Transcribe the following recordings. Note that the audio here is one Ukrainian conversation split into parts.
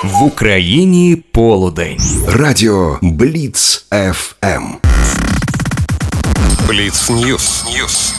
В Україні полудень. Радіо Бліц ФМ. Бліц Ньюс.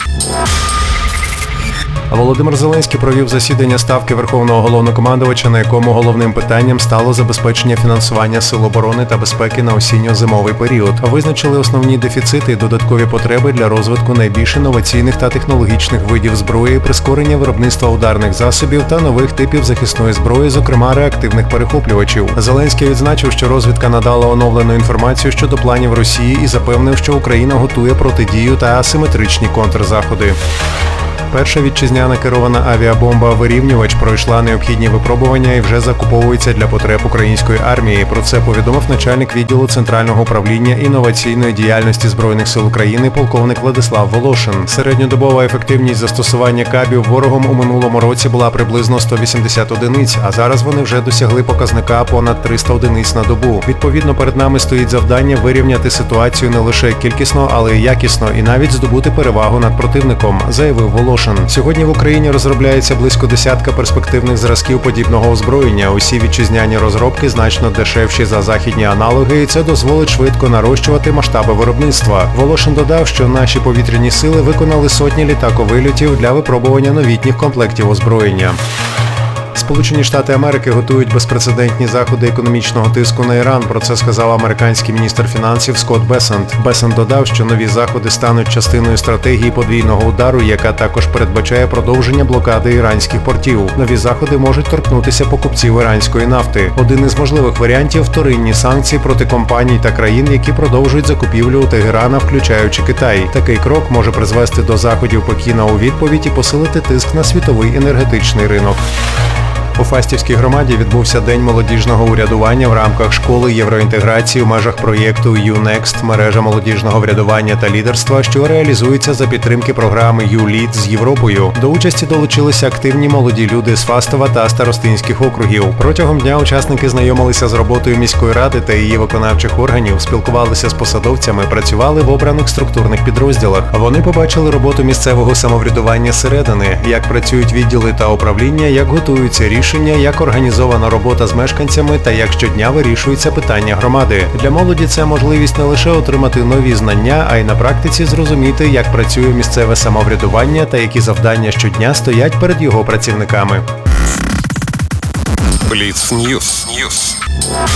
Володимир Зеленський провів засідання Ставки Верховного Головнокомандувача, на якому головним питанням стало забезпечення фінансування Сил оборони та безпеки на осінньо-зимовий період. Визначили основні дефіцити і додаткові потреби для розвитку найбільш інноваційних та технологічних видів зброї, прискорення виробництва ударних засобів та нових типів захисної зброї, зокрема реактивних перехоплювачів. Зеленський відзначив, що розвідка надала оновлену інформацію щодо планів Росії і запевнив, що Україна готує протидію та асиметричні контрзаходи. Перша вітчизняна керована авіабомба-вирівнювач пройшла необхідні випробування і вже закуповується для потреб української армії. Про це повідомив начальник відділу Центрального управління інноваційної діяльності Збройних сил України полковник Владислав Волошин. Середньодобова ефективність застосування кабів ворогом у минулому році була приблизно 180 одиниць, а зараз вони вже досягли показника понад 300 одиниць на добу. Відповідно, перед нами стоїть завдання вирівняти ситуацію не лише кількісно, але й якісно, і навіть здобути перевагу над противником, заявив Волошин. Сьогодні в Україні розробляється близько десятка перспективних зразків подібного озброєння. Усі вітчизняні розробки значно дешевші за західні аналоги, і це дозволить швидко нарощувати масштаби виробництва. Волошин додав, що наші повітряні сили виконали сотні літаковильотів для випробування новітніх комплектів озброєння. Сполучені Штати Америки готують безпрецедентні заходи економічного тиску на Іран. Про це сказав американський міністр фінансів Скотт Бесент. Бесент додав, що нові заходи стануть частиною стратегії подвійного удару, яка також передбачає продовження блокади іранських портів. Нові заходи можуть торкнутися покупців іранської нафти. Один із можливих варіантів – вторинні санкції проти компаній та країн, які продовжують закупівлю у Тегерана, включаючи Китай. Такий крок може призвести до заходів Пекіна у відповідь і посилити тиск на світовий енергетичний ринок. У Фастівській громаді відбувся День молодіжного урядування в рамках школи євроінтеграції в межах проєкту «ЮНЕКСТ» – мережа молодіжного врядування та лідерства, що реалізується за підтримки програми «ЮЛІД» з Європою. До участі долучилися активні молоді люди з Фастова та Старостинських округів. Протягом дня учасники знайомилися з роботою міської ради та її виконавчих органів, спілкувалися з посадовцями, працювали в обраних структурних підрозділах. Вони побачили роботу місцевого самоврядування зсередини, як працюють відділи та управління, як готуються рішення, як організована робота з мешканцями та як щодня вирішуються питання громади. Для молоді це можливість не лише отримати нові знання, а й на практиці зрозуміти, як працює місцеве самоврядування та які завдання щодня стоять перед його працівниками. Бліц Ньюс.